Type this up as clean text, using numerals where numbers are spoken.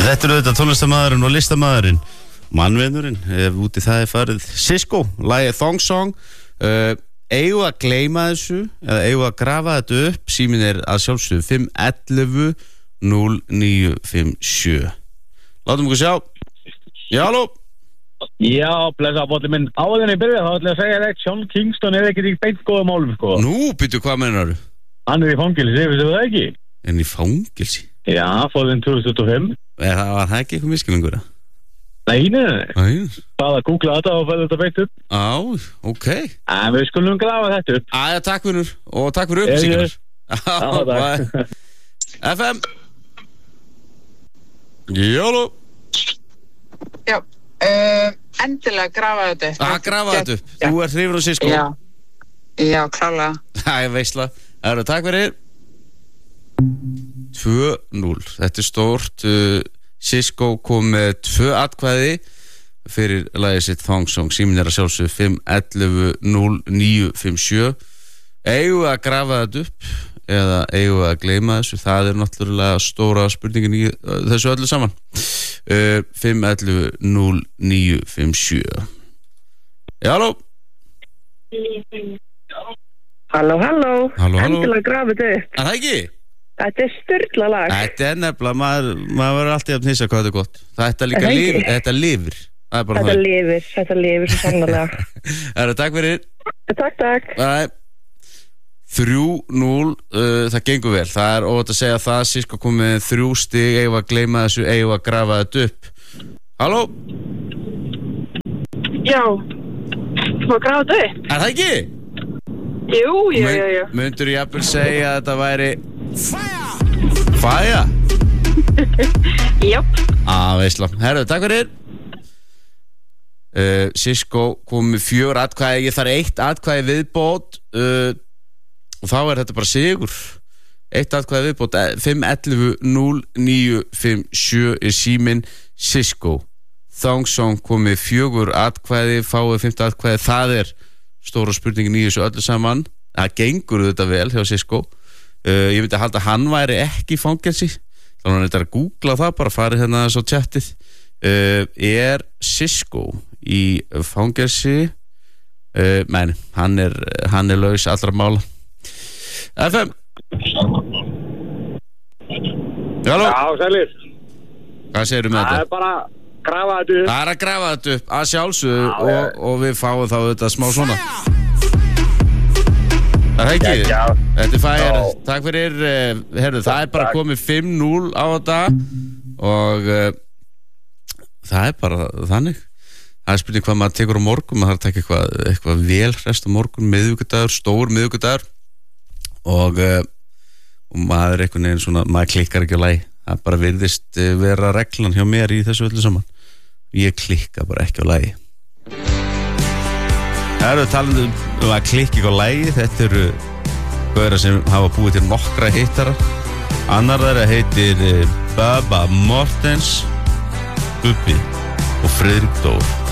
Þetta þetta tónlistarmaðurinn og listamaðurinn, mannvinurinn, úti það farið Sisqó, lagið Thong Song. Eigum að gleyma þessu, eða eigum að grafa þetta upp, síminn að sjálfsögðu 511 0957. Látum okkur sjá. Já, halló. Já, blessa bóti minn. Áðurinn í byrja þá ætla að segja að Sean Kingston ekkert í beint góða málum, sko. Nú, býttu, hvað meinar þú? Hann í fangilsi, veistu það ekki? En í fangilsi? Já, fóðinn 2025. Það var það ekki eitthvað miskilningur? Nei. Það að googla þetta og fæða þetta beint upp. Á, ok. En við skulum grafa þetta upp. Æja, takk fyrir, og takk fyrir upplýsingar. Já, takk. FM. Jóló. Já, endilega grafa þetta upp. Grafa þetta upp. Þú hrifin á Sisqó. Já, klálega. Æja, veisla. Takk fyrir. 2-0. Þetta stórt. Sisqó kom með 2 atkvæði fyrir lagið sitt Thong Song. Síminn að sjálfsögðu 511 0957. Eigum við að grafa þetta upp eða eigum við að gleyma þessu? Það náttúrulega stóra spurningin í þessu öllu saman. 511 0957. Já, halló. Halló. Endilega grafa þetta upp. Það ekki? Þetta sturla lag. Þetta nefnilega, maður verður alltaf að hissa hvað þetta gott. Þetta líka lifir. Þetta lifir. Þetta lifir svo sannarlega. Takk fyrir. Takk. 3-0, það gengur vel. Það óvægt að segja það. Sisqó kom með 3 stig. Eigum að gleyma þessu, eigum að grafa þetta upp. Halló? Já. Þú að grafa þetta upp? Það ekki? Jú. Myndur ég jafnvel segja að þetta væri Fæja? Jöp. Veisla. Herru, takk fyrir. Sisqó kom með 4 atkvæði. Ég þarf 1 atkvæði viðbót og þá þetta bara sigur. 1 atkvæði viðbót. 511 0957 síminn. Sisqó. Thong Song kom með 4 atkvæði, fáið 5 atkvæði. Það stóra spurningin í þessu öllu saman. Það gengur þetta vel hjá Sisqó. Ég myndi að halda að hann væri ekki í fangelsi. Þannig að þetta að googla það, bara farið hérna svo tjattið. Sisqó í fangelsi? Nei, hann laus allra mála. FM. Halló. Já, sælir. Hvað segirðu með þetta? Það bara grafa þetta upp. Það að grafa þetta upp, að sjálfsögðu og við fáum þá þetta smá svona. Það ekki? Þetta færi. Takk fyrir. Herðu, það bara komið 5-0 á þetta og það bara þannig. Það spurning hvað maður tekur á morgun. Maður þarf að taka eitthvað vel hrest á morgun, miðvikudagur, stór miðvikudagur og maður einhvern veginn svona, maður klikkar ekki á lagi. Það bara virðist vera reglan hjá mér í þessu öllu saman. Ég klikka bara ekki á lagi. Það eru talandi að klikka ekki á lagi. Þetta eru gauðra sem hafa búið til nokkra hittara. Annar þeirra heitir Bubba Mortens, Bubbi og Friðrik Dór.